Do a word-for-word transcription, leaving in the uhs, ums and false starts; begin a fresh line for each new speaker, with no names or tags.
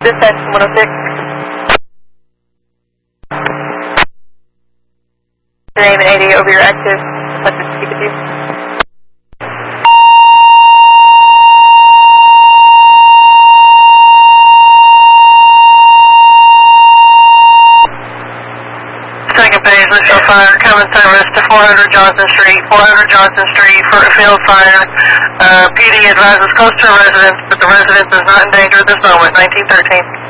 Dispatch one oh six. Your name and eighty over your active. Let's just speak with you. Second phase, initial fire, common service to four hundred Johnson Street, four hundred Johnson Street for a field fire. Uh, P D advises close to a residence, but the residence is not in danger at this moment, nineteen thirteen.